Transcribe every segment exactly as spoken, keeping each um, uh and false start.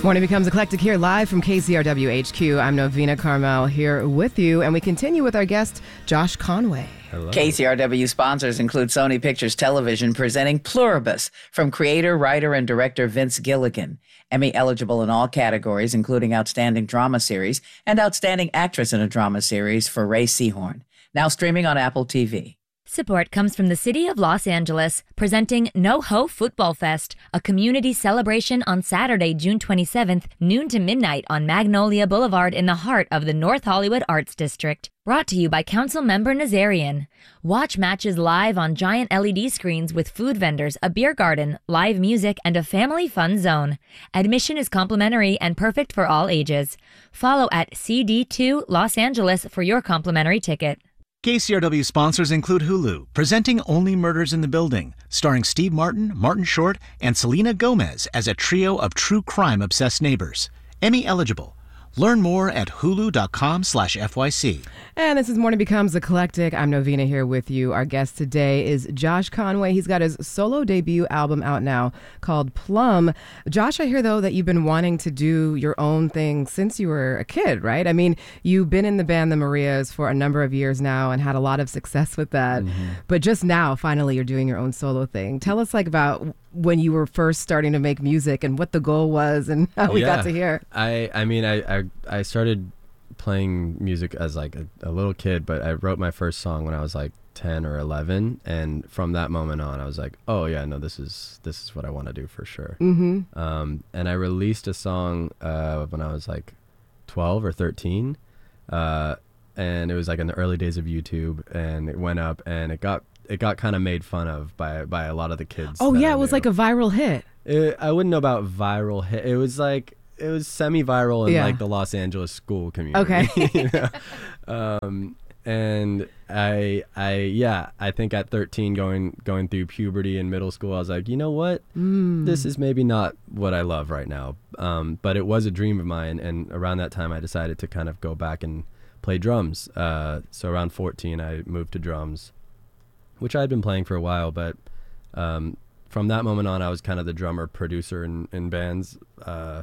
Morning Becomes Eclectic here live from K C R W H Q. I'm Novena Carmel here with you, and we continue with our guest, Josh Conway. Hello. K C R W sponsors include Sony Pictures Television presenting Pluribus from creator, writer, and director Vince Gilligan. Emmy eligible in all categories, including Outstanding Drama Series and Outstanding Actress in a Drama Series for Ray Seahorn. Now streaming on Apple T V. Support comes from the City of Los Angeles, presenting NoHo Football Fest, a community celebration on Saturday, June twenty-seventh, noon to midnight on Magnolia Boulevard in the heart of the North Hollywood Arts District. Brought to you by Councilmember Nazarian. Watch matches live on giant L E D screens with food vendors, a beer garden, live music, and a family fun zone. Admission is complimentary and perfect for all ages. Follow at C D two Los Angeles for your complimentary ticket. K C R W sponsors include Hulu, presenting Only Murders in the Building, starring Steve Martin, Martin Short, and Selena Gomez as a trio of true crime-obsessed neighbors. Emmy eligible. Learn more at hulu.com slash FYC. And this is Morning Becomes Eclectic. I'm Novena here with you. Our guest today is Josh Conway. He's got his solo debut album out now called Plum. Josh, I hear, though, that you've been wanting to do your own thing since you were a kid, right? I mean, you've been in the band The Marias for a number of years now and had a lot of success with that. Mm-hmm. But just now, finally, you're doing your own solo thing. Tell us, like, about when you were first starting to make music and what the goal was and how we yeah. got to here. I, I mean, I, I, I started playing music as like a, a little kid, but I wrote my first song when I was like ten or eleven. And from that moment on, I was like, oh yeah, no, this is, this is what I want to do for sure. Mm-hmm. Um, and I released a song uh, when I was like twelve or thirteen. Uh, and it was like in the early days of YouTube, and it went up and it got it got kind of made fun of by by a lot of the kids. Oh yeah, I it was knew. like a viral hit. It, I wouldn't know about viral hit. It was like it was semi-viral in Yeah. like the Los Angeles school community. Okay. You know? um, and I I yeah, I think at thirteen, going going through puberty in middle school, I was like, you know what, Mm. this is maybe not what I love right now. Um, but it was a dream of mine, and around that time, I decided to kind of go back and play drums. Uh, so around fourteen, I moved to drums, which I had been playing for a while, but um, from that moment on, I was kind of the drummer producer in, in bands, uh,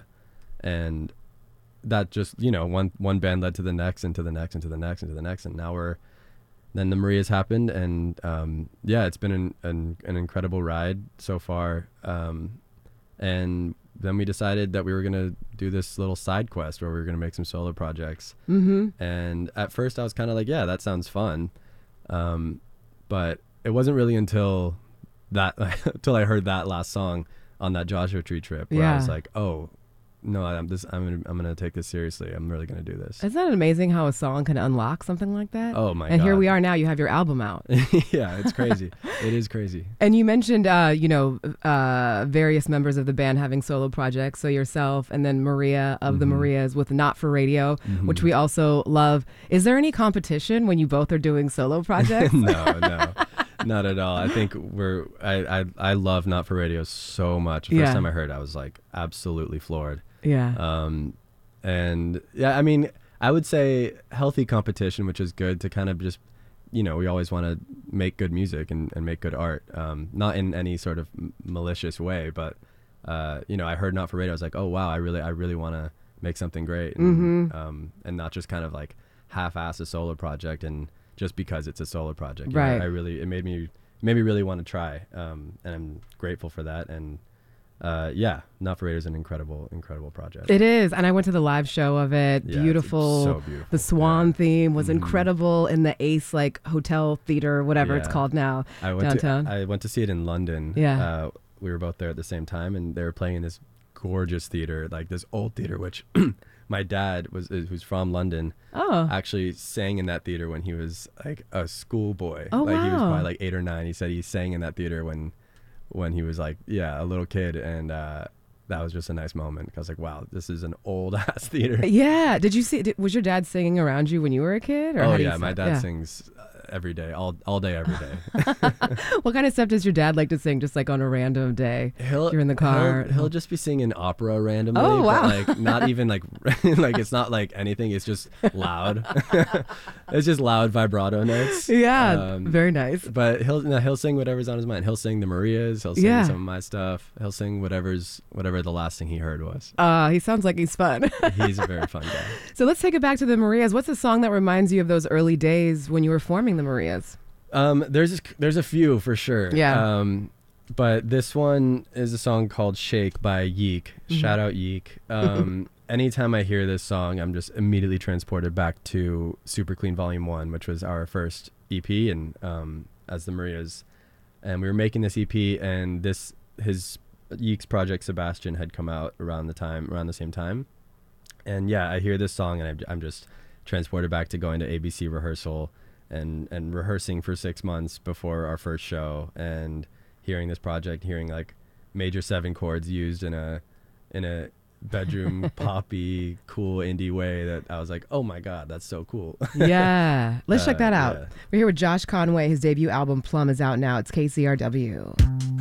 and that just, you know, one one band led to the next, and to the next, and to the next, and to the next, and now we're, then the Marias happened, and um, yeah, it's been an, an, an incredible ride so far, um, and then we decided that we were going to do this little side quest where we were going to make some solo projects, Mm-hmm. and at first I was kind of like, yeah, that sounds fun, um, but it wasn't really until that until I heard that last song on that Joshua Tree trip where Yeah. I was like, oh no, I'm this I'm gonna, I'm gonna take this seriously. I'm really gonna do this. Isn't that amazing how a song can unlock something like that? Oh my and god. here we are now. You have your album out. Yeah, it's crazy. It is crazy. And you mentioned, uh, you know, uh, various members of the band having solo projects. So yourself and then Maria of the Mhm. Marias with Not For Radio, Mhm. which we also love. Is there any competition when you both are doing solo projects? No, no, not at all. I think we're I, I I love Not For Radio so much. The first Yeah. time I heard it, I was like absolutely floored. Yeah. Um, and yeah, I mean, I would say healthy competition, which is good to kind of just, you know, we always want to make good music and, and make good art. Um, not in any sort of m- malicious way, but, uh, you know, I heard Not For Radio. I was like, oh wow, I really, I really want to make something great. And, Mhm. um, and not just kind of like half-ass a solo project. And just because it's a solo project, you Right. know, I really, it made me, made me really want to try. Um, and I'm grateful for that. And, Uh, yeah, Not For Radio is an incredible, incredible project. It is. And I went to the live show of it. Yeah, it's beautiful. so beautiful. The Swan Yeah. theme was Mhm. incredible in the Ace like hotel theater, whatever it's Yeah. called now, I went downtown. To, I went to see it in London. Yeah. Uh, we were both there at the same time, and they were playing in this gorgeous theater, like this old theater, which my dad was, who's from London, oh. actually sang in that theater when he was like a schoolboy. Oh, like he was wow. probably like eight or nine. He said he sang in that theater when, when he was like, yeah, a little kid, and uh, that was just a nice moment. I was like, wow, this is an old ass theater. Yeah. Did you see, did, was your dad singing around you when you were a kid? Or Oh how do you yeah, say- my dad yeah. sings every day, all all day, every day. What kind of stuff does your dad like to sing? Just like on a random day, He'll, you're in the car. He'll, he'll just be singing opera randomly. Oh, wow. But like not even like like it's not like anything. It's just loud. It's just loud vibrato notes. Yeah, Um, very nice. But he'll no, he'll sing whatever's on his mind. He'll sing the Marias. He'll sing Yeah. some of my stuff. He'll sing whatever's whatever the last thing he heard was. Uh, he sounds like he's fun. He's a very fun guy. So let's take it back to the Marias. What's a song that reminds you of those early days when you were forming the Marias? Um, there's there's a few for sure. Yeah. Um, but this one is a song called "Shake" by Yeek. Mm-hmm. Shout out Yeek. Um, anytime I hear this song, I'm just immediately transported back to Super Clean Volume One, which was our first E P, and um, as the Marias, and we were making this E P, and this his Yeek's project Sebastian had come out around the time around the same time, and yeah, I hear this song and I'm, I'm just transported back to going to A B C rehearsal and and rehearsing for six months before our first show, and hearing this project, hearing like major seven chords used in a in a bedroom poppy cool indie way that I was like, oh my god, that's so cool. Yeah. Let's check Uh, that out. yeah. We're here with Josh Conway. His debut album Plum is out now. It's K C R W.